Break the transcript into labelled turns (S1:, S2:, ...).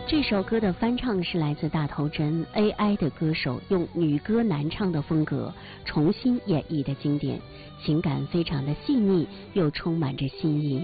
S1: 这首歌的翻唱是来自大头针 AI 的歌手用女歌男唱的风格重新演绎的经典，情感非常的细腻，又充满着新意。